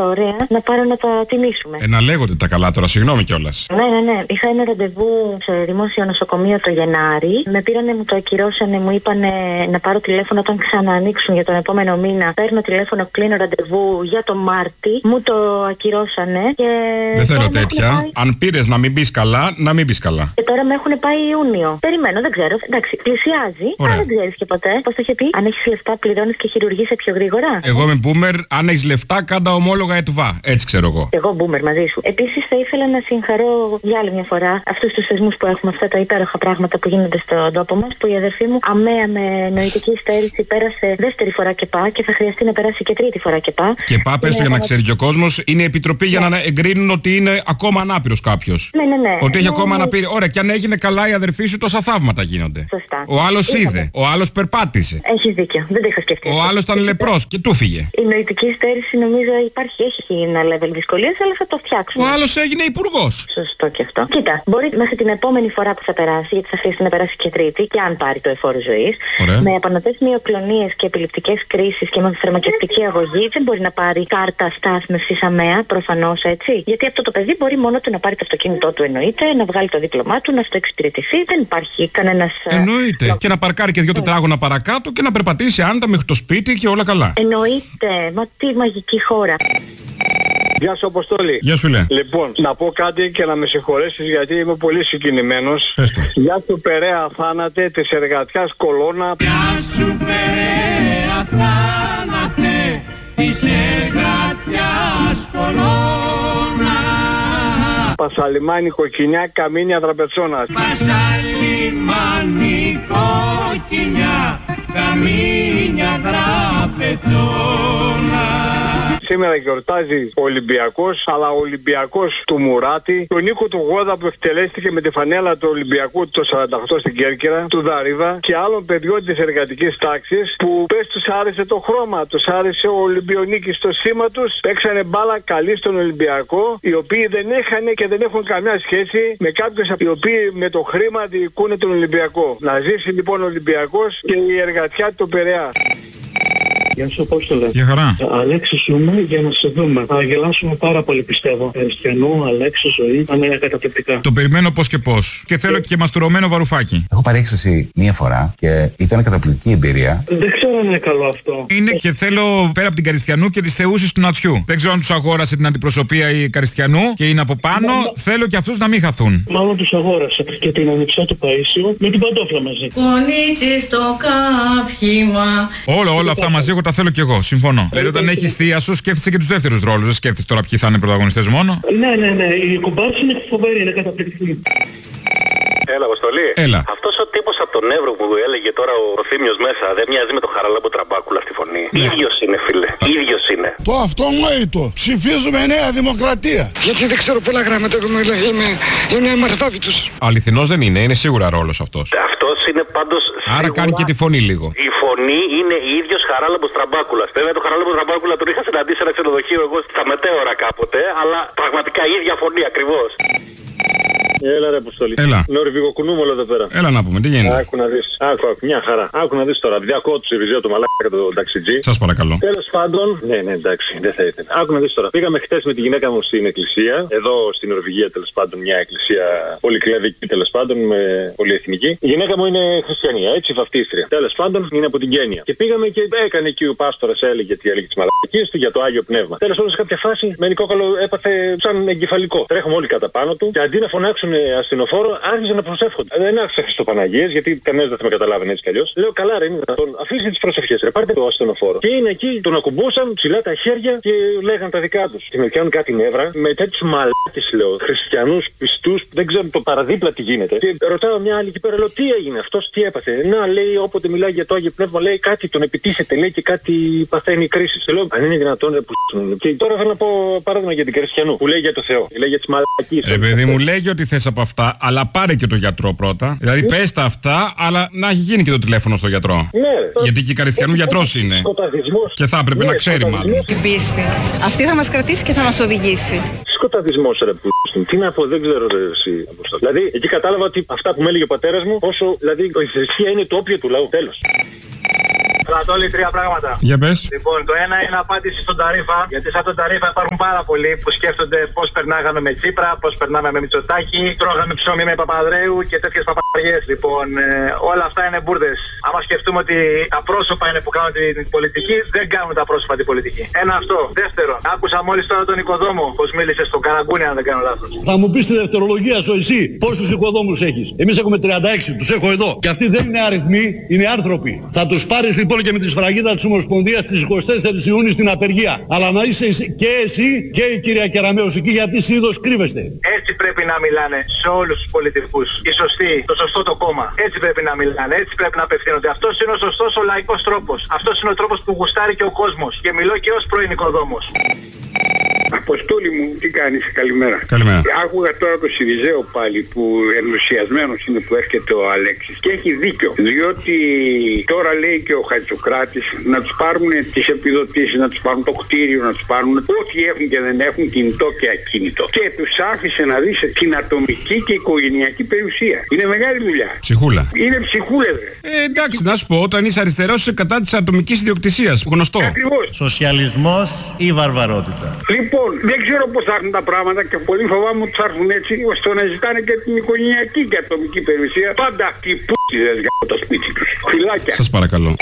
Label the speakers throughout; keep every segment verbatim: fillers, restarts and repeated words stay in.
Speaker 1: τα ωραία να πάρω να τα τιμήσουμε.
Speaker 2: Ε, να λέγονται τα καλά τώρα, συγγνώμη κιόλας.
Speaker 1: Ναι, ναι, ναι. Είχα ένα ραντεβού σε δημόσιο νοσοκομείο το Γενάρη. Με πήρανε, μου το ακυρώσανε, μου είπανε να πάρω τηλέφωνο όταν ξαναανοίξουν για τον επόμενο μήνα. Παίρνω τηλέφωνο, κλείνω ραντεβού για το Μάρτι. Μου το ακυρώσανε και.
Speaker 2: Δεν θέλω τέτοια. Πάει... Αν πήρες να μην μπεις καλά, να μην μπεις καλά.
Speaker 1: Και τώρα με έχουν πάει Ιούνιο. Περιμένω, δεν ξέρω. Εντάξει, πλησιάζει. Αλλά δεν ξέρεις και ποτέ. Πώς το είχε πει, αν έχεις λεφτά, πληρώνεις και χειρουργείσαι πιο γρήγορα.
Speaker 2: Εγώ είμαι boomer, αν έχεις λεφτά, κάντα ομόλογα ΕΤΒΑ. Έτσι ξέρω εγώ.
Speaker 1: Εγώ boomer μαζί σου. Επίσης θα ήθελα να συγχαρώ για άλλη μια φορά αυτούς τους θεσμούς που έχουμε, αυτά τα υπέροχα πράγματα που γίνονται στον τόπο μας. Που η αδερφή μου αμαία με νοητική υστέρηση πέρασε δεύτερη φορά ΚΕΠΑ και θα χρειαστεί να περάσει και τρίτη φορά ΚΕΠΑ. ΚΕΠΑ,
Speaker 2: πες το για να ξέρει και ο κόσμος, είναι επιτροπή για να εγκρίνουν ότι είναι ακόμα ανάπηρος κάποιος.
Speaker 1: Ναι, ναι, ναι.
Speaker 2: Ότι έχει ακόμα αναπηρία. Ωραία, και αν έγινε καλά η αδερφή σου, τόσα θαύματα γίνονται.
Speaker 1: Σωστά.
Speaker 2: Ο άλλος είδε, ο άλλος περπάτησε.
Speaker 1: Έχεις δίκιο, δεν το είχα σκεφτεί.
Speaker 2: Ο άλλος ήταν λεπρός και του φύγε.
Speaker 1: Η νοητική υστέρηση νομίζω υπάρχει, έχει ένα level δυσκολίας, αλλά θα το φτιάξουμε.
Speaker 2: Ο άλλος έγινε υπουργός.
Speaker 1: Σωστό και αυτό. Κοίτα, μπορεί μέχρι την επόμενη φορά που θα περάσει, γιατί θα χρειαστεί να περάσει και τρίτη, και αν πάρει το εφόρο ζωής, με απανοτές μυοκλονίες και επιληπτικές κρίσεις και με φαρμακευτική αγωγή, δεν μπορεί να πάρει κάρτα στάθμευσης αμαία, προφανώς έτσι. Γιατί αυτό το παιδί μπορεί μόνο του να πάρει το αυτοκίνητό του, εννοείται, να βγάλει το δίπλωμά του, να αυτοεξυπηρετηθεί. Δεν υπάρχει κανένας.
Speaker 2: Εννοείται. Λο... Και να παρκάρει και δύο τετράγωνα παρακάτω και να περπατήσει άνετα μέχρι το σπίτι και όλα καλά.
Speaker 1: Εννοείται. Μα τι μαγική χώρα.
Speaker 3: Γεια σου Αποστόλη.
Speaker 2: Γεια σου λέει.
Speaker 3: Λοιπόν, να πω κάτι και να με συγχωρέσεις γιατί είμαι πολύ συγκινημένος.
Speaker 2: Πες το.
Speaker 3: Γεια σου Περαία θάνατε της εργατιάς κολόνα.
Speaker 4: Γεια σου Περαία θάνατε της εργατιάς κολόνα.
Speaker 3: Πασαλιμάνι κοκκινιά καμίνια τραπετσόνας.
Speaker 4: Πασαλιμάνι κοκκινιά καμίνια τραπετσόνα.
Speaker 3: Σήμερα γιορτάζει ο Ολυμπιακός, αλλά ο Ολυμπιακός του Μουράτη, τον Νίκο του Γόδα που εκτελέστηκε με τη φανέλα του Ολυμπιακού το σαράντα οκτώ στην Κέρκυρα, του Δαρίδα και άλλων παιδιών της εργατικής τάξης που πες τους άρεσε το χρώμα, τους άρεσε ο Ολυμπιονίκης στο σήμα τους, παίξανε μπάλα καλή στον Ολυμπιακό, οι οποίοι δεν έχανε και δεν έχουν καμιά σχέση με κάποιους οι οποίοι με το χρήμα διοικούν τον Ολυμπιακό. Να ζήσει λοιπόν ο Ολυμπιακός και η εργατιά του Περαία.
Speaker 5: Γεια σου Απόστολε.
Speaker 2: Γεια χαρά.
Speaker 5: Αλέξη ζούμε για να σε δούμε. Θα γελάσουμε πάρα πολύ πιστεύω. Χριστιανό, Αλέξη, ζωή. Θα είναι καταπληκτικά.
Speaker 2: Το περιμένω πώς και πώς. Και θέλω και μαστουρωμένο βαρουφάκι.
Speaker 6: Έχω πάρει έκσταση μία φορά και ήταν καταπληκτική εμπειρία.
Speaker 5: Δεν ξέρω αν είναι καλό αυτό.
Speaker 2: Είναι και θέλω πέρα από την Καριστιανού και τις θεούσες του Νατσιού. Δεν ξέρω αν τους αγόρασε την αντιπροσωπεία η Καριστιανού και είναι από πάνω. Μα, θέλω και αυτούς να μην χαθούν.
Speaker 5: Μάλλον τους αγόρασε και την ανιψιά του Παΐσιου με την παντόφλα μαζί.
Speaker 4: Κονίτσι στο καύχημα.
Speaker 2: Όλα, όλα αυτά μαζί εγώ τα θέλω κι εγώ. Συμφωνώ. Δηλαδή όταν έχεις θεία σου σκέφτεσαι και τους δεύτερους ρόλους. Δεν σκέφτεσαι τώρα ποιοι θα είναι πρωταγωνιστές μόνο.
Speaker 5: Ναι, ναι, ναι. Η κομπάρση είναι φοβερή, είναι καταπληκτική.
Speaker 3: Έλα, Αποστολή.
Speaker 2: Έλα.
Speaker 3: Αυτός ο τύπος από τον Εύρο που έλεγε τώρα ο Θήμιος μέσα δεν μοιάζει με τον Χαραλάμπο Τραμπάκουλα στη φωνή. Ναι. Ίδιος είναι, φίλε. Ίδιος είναι.
Speaker 7: Το αυτονόητο. Ψηφίζουμε Νέα Δημοκρατία.
Speaker 8: Γιατί δεν ξέρω πολλά γράμματα, εγώ είμαι, είμαι μαρτάπητος.
Speaker 2: Αληθινός δεν είναι, είναι σίγουρα ρόλος αυτός.
Speaker 3: Αυτός είναι πάντως σίγουρα...
Speaker 2: Άρα κάνει και τη φωνή λίγο.
Speaker 3: Η φωνή είναι ίδιος Χαράλαμπος Τραμπάκουλας. Βέβαια το Χαράλαμπο Τραμπάκουλα τον είχα συναντήσει σε ένα ξενοδοχείο εγώ στα μετέωρα κάποτε, αλλά πραγματικά η ίδια φωνή ακριβώς. Έλα ρε Αποστολή.
Speaker 2: Έλα.
Speaker 3: Νορβηγοκουνούμολο εδώ πέρα.
Speaker 2: Έλα να πούμε, τι γίνεται.
Speaker 3: Άκου να δεις. Άκου, άκου, μια χαρά. Άκου να δεις τώρα. Διακόπτω του Σιριζέο το μαλάκα το ταξιτζή.
Speaker 2: Σας παρακαλώ.
Speaker 3: Τέλος πάντων. Ναι, ναι, εντάξει, δεν θα ήθελα. Άκου να δεις τώρα. Πήγαμε χτες με τη γυναίκα μου στην εκκλησία. Εδώ στην Νορβηγία τέλος πάντων μια εκκλησία πολυκλαδική τέλος πάντων με πολυεθνική. Η γυναίκα μου είναι χριστιανία, έτσι βαφτίστρια. Τέλος πάντων είναι από την Κένια. Και πήγαμε και έκανε εκεί ο πάστορας έλεγε τι έλεγε τις μαλακίες του για το Άγιο Πνεύμα. Τέλος πάντων σε κάποια φάση με νικόκαλο έπαθε σαν εγκεφαλικό. Τρέχουμε όλοι κατά πάνω του και αντί να φωνάξουν ασθενοφόρο άρχιζαν να προσεύχονται. Δεν άρχισα Χριστοπαναγίες γιατί κανένας δεν θα με καταλάβαινε έτσι κι αλλιώς. Λέω καλά ρε είναι δυνατόν. Αφήστε τις προσευχές ρε πάρτε το ασθενοφόρο. Και είναι εκεί τον ακουμπούσαν ψηλά τα χέρια και λέγαν τα δικά τους. Και με πιάνουν κάτι νεύρα με τέτοιους μαλάκες λέω. Χριστιανούς πιστούς δεν ξέρω το παραδίπλα τι γίνεται. Και ρωτάω μια άλλη εκεί πέρα λέω τι έγινε αυτός τι έπαθε. Να λέει όποτε μιλάει για το Άγιο Πνεύμα λέει κάτι τον επιτίθεται λέει και κάτι παθαίνει κρίσεις. Λέω αν είναι δυνατόν ρε που και τώρα θέλω να πω παράδειγμα για την Χριστιανού που λέει για το Θεό. Λέει για τις μαλακίες.
Speaker 2: Ε παιδί μου λέγει ότι θες από αυτά αλλά πάρε και το γιατρό πρώτα. Δηλαδή πες τα αυτά, αλλά να έχει γίνει και το τηλέφωνο στο γιατρό.
Speaker 3: Ναι.
Speaker 2: Γιατί και η Καριστιανού γιατρός είναι.
Speaker 3: Σκοταδισμός.
Speaker 2: Και θα έπρεπε ναι, να ξέρει μάλλον.
Speaker 9: Την πίστη. Αυτή θα μας κρατήσει και θα μας οδηγήσει.
Speaker 3: Σκοταδισμός ρε που τι να πω, δεν ξέρω ρε εσύ. Δηλαδή εκεί κατάλαβα ότι αυτά που με έλεγε ο πατέρας μου, όσο δηλαδή η θρησκεία είναι το όπιο του λαού. Τέλος. Ανατόλη, τρία πράγματα.
Speaker 2: Για πες.
Speaker 3: Λοιπόν, το ένα είναι απάντηση στον Ταρίφα, γιατί σαν τον Ταρίφα υπάρχουν πάρα πολλοί που σκέφτονται πώς περνάγαμε με Τσίπρα, πώς περνάμε με Μητσοτάκη, τρώγαμε ψωμί με Παπανδρέου και τέτοιες παπαριές. Λοιπόν, ε, όλα αυτά είναι μπουρδες. Άμα σκεφτούμε ότι τα πρόσωπα είναι που κάνουν την πολιτική, δεν κάνουν τα πρόσωπα την πολιτική. Ένα αυτό. Δεύτερον, άκουσα μόλις τώρα τον οικοδόμο πως μίλησε στον Καραγκούνι, αν δεν κάνω λάθος.
Speaker 10: Θα μου πεις τη δευτερολογία σου εσύ πόσους οικοδόμους έχεις. Εμείς έχουμε τριάντα έξι, τους έχω εδώ. Και αυτοί δεν είναι αριθμοί, είναι άνθρωποι. Θα τους πάρεις λοιπόν και με τη σφραγίδα της Ομοσπονδίας στις εικοστή τέταρτη Ιουνίου στην απεργία. Αλλά να είσαι και εσύ και η κυρία Κεραμέως εκεί, γιατί συνήθως κρύβεστε.
Speaker 3: Έτσι πρέπει να μιλάνε σε όλους τους πολιτικούς. Η σωστή, το σωστό το κόμμα. Έτσι πρέπει να μιλάνε, έτσι πρέπει να απευθύνονται. Αυτός είναι ο σωστός ο λαϊκός τρόπος. Αυτός είναι ο τρόπος που γουστάρει και ο κόσμος. Και μιλώ και ως πρώην οικοδόμος.
Speaker 11: Αποστόλη μου, τι κάνεις, καλημέρα.
Speaker 2: Καλημέρα.
Speaker 11: Άκουγα τώρα το Συριζέο πάλι που ενθουσιασμένος είναι που έρχεται ο Αλέξης και έχει δίκιο. Διότι τώρα λέει και ο Χατζοκράτης να τους πάρουν τις επιδοτήσεις, να τους πάρουν το κτίριο, να τους πάρουν ό,τι έχουν και δεν έχουν, κινητό και ακίνητο. Και τους άφησε να δεις την ατομική και οικογενειακή περιουσία. Είναι μεγάλη δουλειά.
Speaker 2: Ψυχούλα.
Speaker 11: Είναι ψυχούλα, δε.
Speaker 2: Ε, εντάξει, να σου πω, όταν είσαι αριστερός είσαι κατά της ατομικής ιδιοκτησίας. Γνωστό.
Speaker 11: Ακριβώς.
Speaker 12: Σοσιαλισμός ή βαρβαρότητα.
Speaker 11: Λοιπόν, δεν ξέρω πώς θα έρθουν τα πράγματα και πολύ φοβάμαι ότι θα έρθουν έτσι ώστε να ζητάνε και την οικογενειακή και ατομική περιουσία. Πάντα αυτοί οι π***ιδες για το σπίτι τους. Φιλάκια.
Speaker 2: Σας παρακαλώ.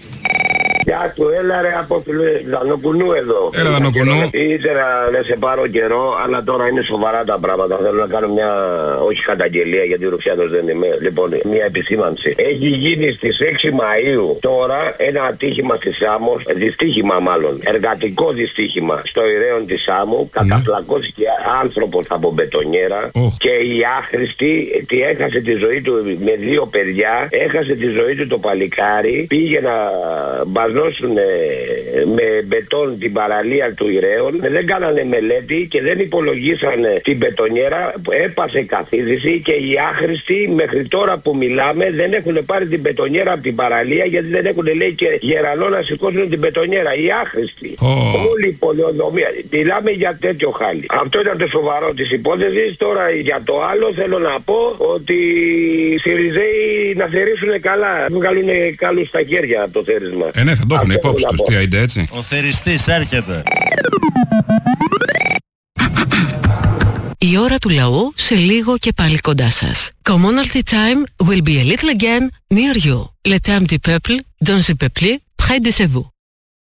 Speaker 13: Γεια του, έλα ρε από Δανοκουνού εδώ.
Speaker 2: Έλα Δανοκουνού.
Speaker 13: Ήθελα να σε πάρω καιρό, αλλά τώρα είναι σοβαρά τα πράγματα. Θέλω να κάνω μια, όχι καταγγελία γιατί Ρουφιάνος δεν είμαι, λοιπόν, μια επισήμανση. Έχει γίνει στις έξι Μαΐου τώρα ένα ατύχημα στη Σάμο, δυστύχημα μάλλον, εργατικό δυστύχημα στο Ηρέον της Σάμου. Καταπλακώθηκε άνθρωπος από μπετονιέρα oh. και η άχρηστη τη έχασε τη ζωή του με δύο παιδιά, έχασε τη ζωή του το παλικάρι, πήγε να μπαζ με μπετόν την παραλία του Ηρέων, δεν κάνανε μελέτη και δεν υπολογίσανε την μπετονιέρα, έπασε καθίδρυση και οι άχρηστοι μέχρι τώρα που μιλάμε δεν έχουν πάρει την μπετονιέρα από την παραλία γιατί δεν έχουν λέει και γερανό να σηκώσουν την μπετονιέρα. Οι άχρηστοι. Oh. Όλη η πολεοδομία. Μιλάμε για τέτοιο χάλι. Αυτό ήταν το σοβαρό της υπόθεσης. Τώρα για το άλλο θέλω να πω ότι οι Συριζέοι να θερήσουν καλά. Βγάλουν καλούς στα χέρια από το θέρισμα.
Speaker 2: Ε, ναι, θα το έχουν υπόψη τους, τι άιντε έτσι.
Speaker 12: Ο θεριστής έρχεται.
Speaker 14: Η ώρα του λαού σε λίγο και πάλι κοντά σας. Commonalty time will be a little again near you. Le temps du peuple, dans le peuple, près de vous.